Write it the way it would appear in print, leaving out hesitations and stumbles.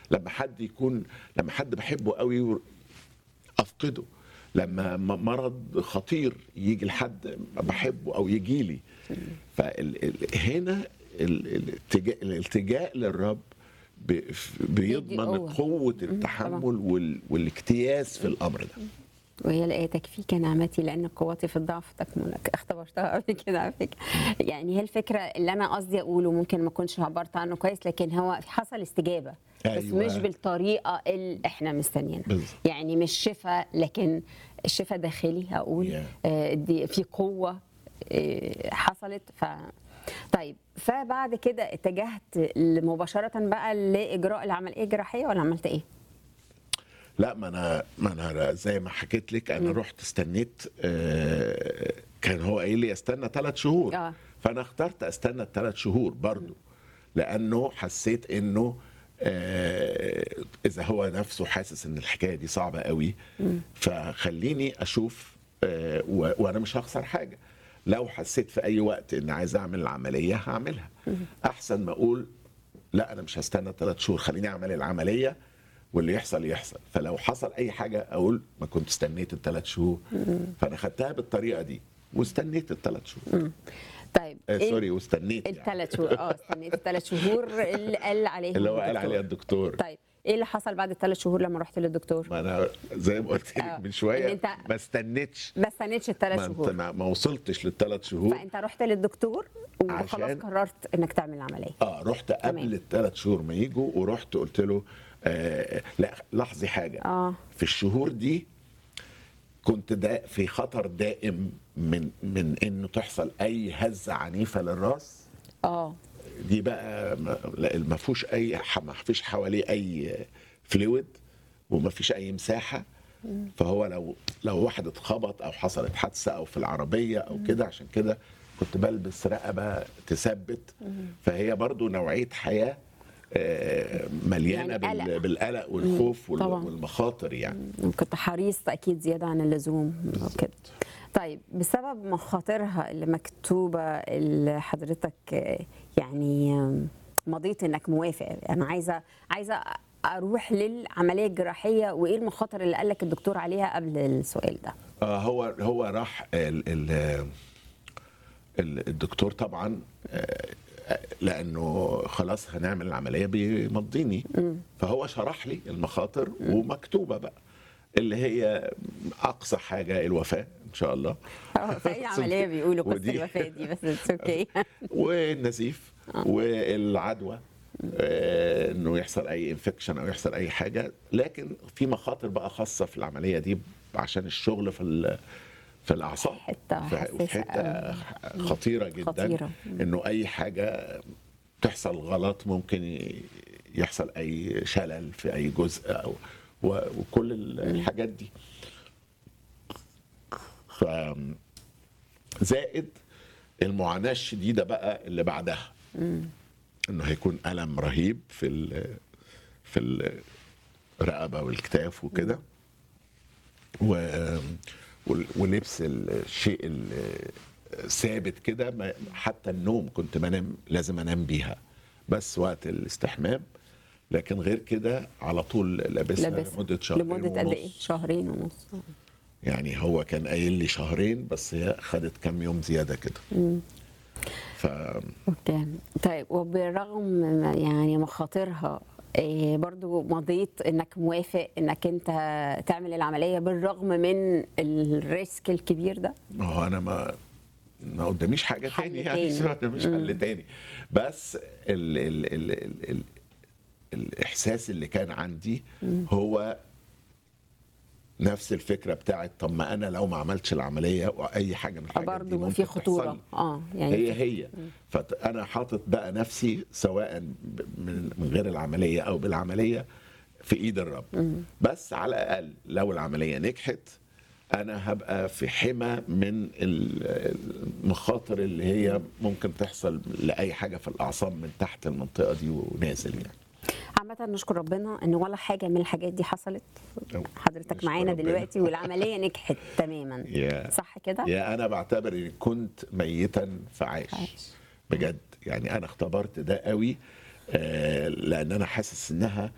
لما حد بحبه قوي افقده، لما مرض خطير يجي لحد بحبه او يجي لي. فهنا الالتجاء للرب بيضمن قوة التحمل والاكتياس في الامر ده. وهي الآية تكفيك نعمتي لأن قوتي في الضعف تكمنك. اختبرتها قبل كده على فكرة. يعني هي الفكرة اللي أنا قصدي أقوله ممكن ما أكونش عبرت عنه كويس، لكن هو حصل استجابة. أيوة. بس مش بالطريقة اللي احنا مستنيينها. يعني مش شفاء، لكن الشفاء داخلي أقول. دي في قوة حصلت. طيب، فبعد كده اتجهت مباشرة بقى لإجراء العملية الجراحية ولا عملت إيه؟ لا، ما انا زي ما حكيت لك، انا رحت استنيت. كان هو قايل لي استنى 3 شهور. فانا اخترت استنى 3 شهور برضو، لانه حسيت انه اذا هو نفسه حاسس ان الحكايه دي صعبه قوي، فخليني اشوف. وانا مش هخسر حاجه. لو حسيت في اي وقت ان عايز اعمل العمليه هعملها، احسن ما اقول لا انا مش هستنى 3 شهور، خليني اعمل العمليه واللي يحصل يحصل. فلو حصل اي حاجه اقول ما كنت استنيت ال3 شهور. فانا خدتها بالطريقه دي واستنيت ال3 شهور. طيب سوري، واستنيت ال3 شهور. استنيت ال3 شهور اللي قال عليهم اللي هو قال عليها الدكتور. طيب، ايه اللي حصل بعد ال3 شهور لما رحت للدكتور؟ ما انا زي ما قلت لك من شويه، ما استنيتش ال3 شهور. ما وصلتش لل3 شهور. فانت رحت للدكتور وخلاص قررت انك تعمل العمليه. رحت قبل ال3 شهور ما يجوا، ورحت قلت له لا لاحظي حاجه. في الشهور دي كنت في خطر دائم من انه تحصل اي هزه عنيفه للراس. دي بقى ما فيش حواليه اي فلويد، وما فيش اي مساحه. فهو لو واحد اتخبط او حصلت حادثه او في العربيه او كده، عشان كده كنت بلبس رقبه تثبت. فهي برضو نوعيه حياه مليانه يعني بالقلق والخوف والمخاطر. يعني كنت حريص اكيد زياده عن اللزوم كده. طيب، بسبب مخاطرها اللي مكتوبه اللي حضرتك يعني مضيت انك موافق، انا عايزه اروح للعمليه الجراحيه، وايه المخاطر اللي قال لك الدكتور عليها قبل السؤال ده؟ هو راح الدكتور طبعا، لانه خلاص هنعمل العمليه بيمضيني. فهو شرح لي المخاطر ومكتوبه بقى، اللي هي اقصى حاجه الوفاه ان شاء الله. في اي عمليه بيقولوا قصه الوفاه دي، بس اوكي. والنزيف والعدوى، انه يحصل اي انفكشن او يحصل اي حاجه. لكن في مخاطر بقى خاصه في العمليه دي عشان الشغل في الاعصاب، في حته خطيره جدا. انه اي حاجه تحصل غلط ممكن يحصل اي شلل في اي جزء وكل الحاجات دي. زائد المعاناه الشديده بقى اللي بعدها، انه هيكون الم رهيب في الرقبه والكتاف وكده، ولبس الشيء الثابت كده. حتى النوم كنت لازم انام بيها بس وقت الاستحمام، لكن غير كده على طول لابسها لمده شهرين ونص. لمده قد ايه؟ 2.5 شهور. يعني هو كان قايل لي 2 شهور، بس هي خدت كام يوم زياده كده. اوكي. طيب، وبالرغم يعني مخاطرها برضو مضيت انك موافق انك انت تعمل العمليه بالرغم من الريسك الكبير ده؟ هو انا ما قداميش حاجه تاني، يعني مش حل تاني. بس ال الاحساس اللي كان عندي هو نفس الفكره بتاعت طب ما انا لو ما عملتش العمليه واي حاجه من الحاجات دي ممكن في خطوره. يعني هي فانا حاطط بقى نفسي سواء من غير العمليه او بالعمليه في ايد الرب. بس على الاقل لو العمليه نجحت انا هبقى في حمى من المخاطر اللي هي ممكن تحصل لاي حاجه في الاعصاب من تحت المنطقه دي ونازل. يعني عامة نشكر ربنا ان ولا حاجة من الحاجات دي حصلت. حضرتك معانا دلوقتي والعملية نجحت تماما. صح كده؟ انا بعتبر اني كنت ميتا فعايش بجد. يعني انا اختبرت ده قوي، لان انا حاسس انها